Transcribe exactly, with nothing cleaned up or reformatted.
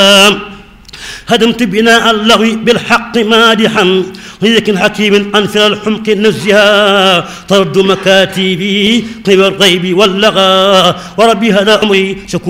هدمت بناء اللغو بالحق مادحا لذكر حكيم أنفر الحمق نزها طرد مكاتبي قبل الغيب واللغى وربي هذا أمري شكور